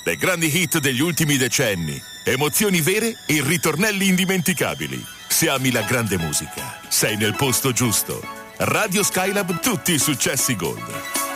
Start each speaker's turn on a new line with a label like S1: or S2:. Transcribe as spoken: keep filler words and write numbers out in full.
S1: le grandi hit degli ultimi decenni, emozioni vere e ritornelli indimenticabili. Se ami la grande musica, sei nel posto giusto. Radio Skylab, tutti i successi Gold.